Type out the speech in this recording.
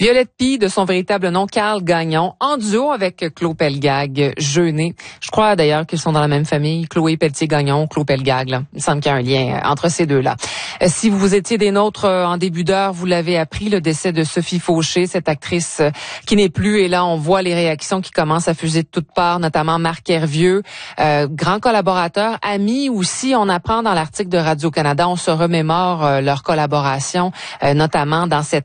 Violette Py, de son véritable nom, Carl Gagnon, en duo avec Claude Pelgag, Jeunet. Je crois d'ailleurs qu'ils sont dans la même famille, Chloé Pelletier-Gagnon, Claude Pelgag. Là. Il me semble qu'il y a un lien entre ces deux-là. Si vous étiez des nôtres en début d'heure, vous l'avez appris, le décès de Sophie Fauché, cette actrice qui n'est plus. Et là, on voit les réactions qui commencent à fuser de toutes parts, notamment Marc Hervieux, grand collaborateur, ami aussi. On apprend dans l'article de Radio-Canada, on se remémore leur collaboration, notamment dans cette